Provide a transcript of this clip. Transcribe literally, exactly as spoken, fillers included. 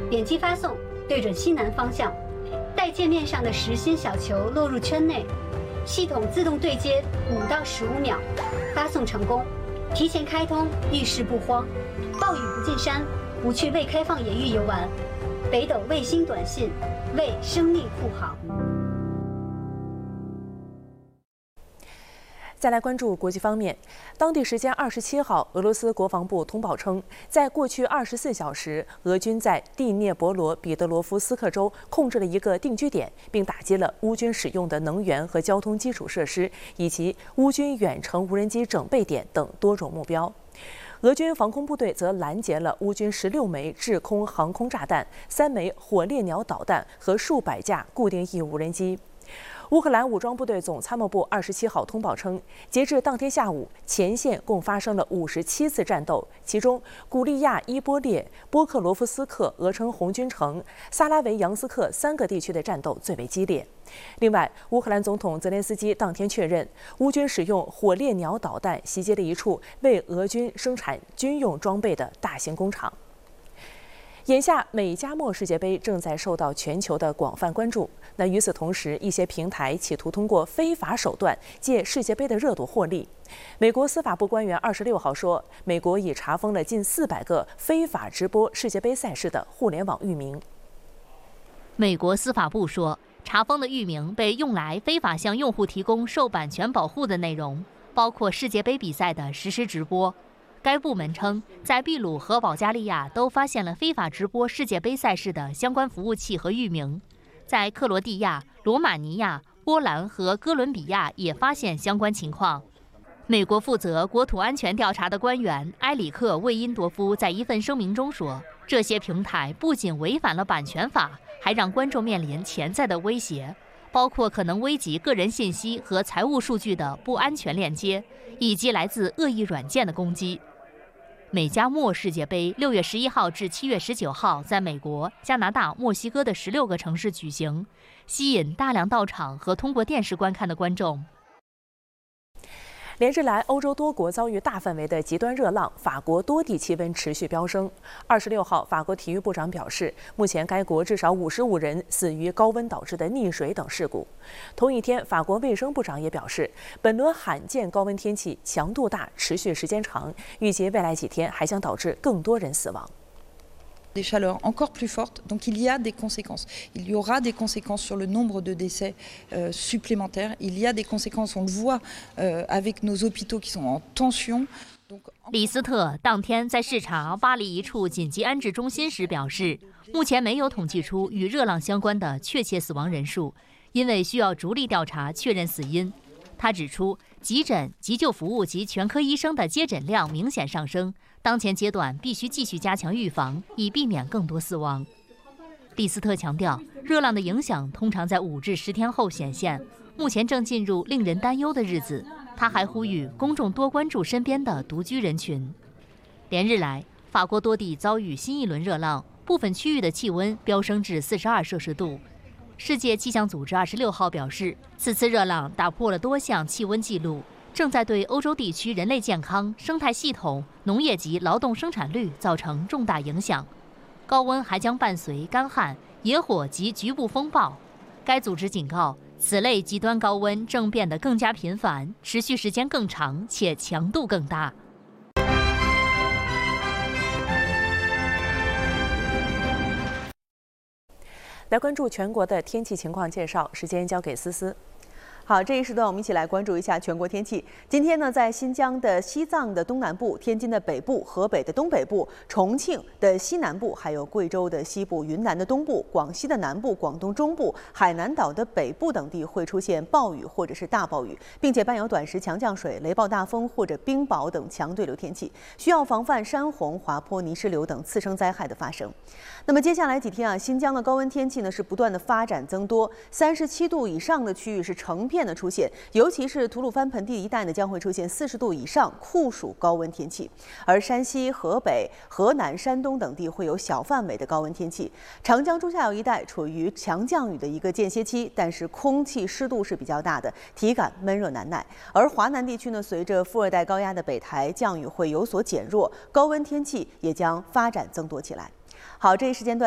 点击发送，对准西南方向，待界面上的实心小球落入圈内，系统自动对接五到十五秒，发送成功。提前开通，遇事不慌，暴雨不进山，不去未开放野域游玩。北斗卫星短信，为生命护航。 再来关注国际方面，当地时间二十七号，俄罗斯国防部通报称，在过去二十四小时，俄军在第聂伯罗彼得罗夫斯克州控制了一个定居点，并打击了乌军使用的能源和交通基础设施，以及乌军远程无人机整备点等多种目标。俄军防空部队则拦截了乌军十六枚制空航空炸弹、三枚火烈鸟导弹和数百架固定翼无人机。乌克兰武装部队总参谋部二十七号通报称，截至当天下午，前线共发生了五十七次战斗，其中古利亚伊波列、波克罗夫斯克俄称红军城、萨拉维扬斯克三个地区的战斗最为激烈。另外，乌克兰总统泽连斯基当天确认，乌军使用火烈鸟导弹袭击了一处为俄军生产军用装备的大型工厂。眼下，美加墨世界杯正在受到全球的广泛关注。那与此同时，一些平台企图通过非法手段借世界杯的热度获利。美国司法部官员二十六号说，美国已查封了近四百个非法直播世界杯赛事的互联网域名。 美国司法部说，查封的域名被用来非法向用户提供受版权保护的内容，包括世界杯比赛的实时直播。该部门称，在秘鲁和保加利亚都发现了非法直播世界杯赛事的相关服务器和域名，在克罗地亚、罗马尼亚、波兰和哥伦比亚也发现相关情况。美国负责国土安全调查的官员埃里克·魏因多夫在一份声明中说，这些平台不仅违反了版权法，还让观众面临潜在的威胁，包括可能危及个人信息和财务数据的不安全链接，以及来自恶意软件的攻击。美加墨世界杯六月十一号至七月十九号在美国、加拿大、墨西哥的十六个城市举行，吸引大量到场和通过电视观看的观众。 连日来，欧洲多国遭遇大范围的极端热浪，法国多地气温持续飙升。二十六号，法国体育部长表示，目前该国至少五十五人死于高温导致的溺水等事故。同一天，法国卫生部长也表示，本轮罕见高温天气强度大，持续时间长，预计未来几天还将导致更多人死亡。 Des chaleurs encore plus fortes, donc il y a des conséquences. Il y aura des conséquences sur le nombre de décès euh, supplémentaires. Il y a des conséquences, on le voit euh, avec nos hôpitaux qui sont en tension. 李斯特当天在视察巴黎一处紧急安置中心时表示，目前没有统计出与热浪相关的确切死亡人数，因为需要逐例调查确认死因。他指出，急诊、急救服务及全科医生的接诊量明显上升，当前阶段必须继续加强预防，以避免更多死亡。利斯特强调，热浪的影响通常在五至十天后显现，目前正进入令人担忧的日子。他还呼吁公众多关注身边的独居人群。连日来，法国多地遭遇新一轮热浪，部分区域的气温飙升至四十二摄氏度。世界气象组织二十六号表示，此次热浪打破了多项气温记录，正在对欧洲地区人类健康、生态系统、农业及劳动生产率造成重大影响。高温还将伴随干旱、野火及局部风暴。该组织警告，此类极端高温正变得更加频繁，持续时间更长，且强度更大。 来关注全国的天气情况介绍，时间交给思思。 好，这一时段我们一起来关注一下全国天气。今天呢，在新疆的西藏的东南部、天津的北部、河北的东北部、重庆的西南部，还有贵州的西部、云南的东部、广西的南部、广东中部、海南岛的北部等地会出现暴雨或者是大暴雨，并且伴有短时强降水、雷暴大风或者冰雹等强对流天气，需要防范山洪、滑坡、泥石流等次生灾害的发生。那么接下来几天啊，新疆的高温天气呢是不断的发展增多，三十七度以上的区域是成片的出现，尤其是吐鲁番盆地一带呢，将会出现四十度以上酷暑高温天气。而山西、河北、河南、山东等地会有小范围的高温天气。长江中下游一带处于强降雨的一个间歇期，但是空气湿度是比较大的，体感闷热难耐。而华南地区呢，随着副热带高压的北抬，降雨会有所减弱，高温天气也将发展增多起来。好，这一时间段。